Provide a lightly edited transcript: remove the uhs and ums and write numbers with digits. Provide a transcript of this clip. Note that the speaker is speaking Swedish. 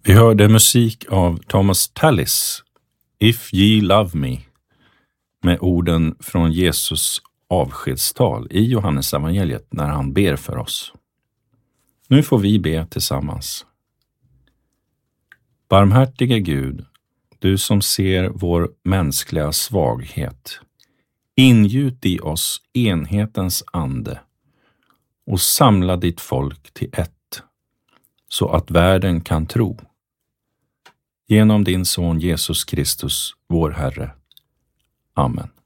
Vi hörde musik av Thomas Tallis, If Ye Love Me, med orden från Jesus avskedstal i Johannes evangeliet när han ber för oss. Nu får vi be tillsammans. Barmhärtige Gud, du som ser vår mänskliga svaghet, ingjut i oss enhetens ande och samla ditt folk till ett, så att världen kan tro. Genom din son Jesus Kristus, vår Herre. Amen.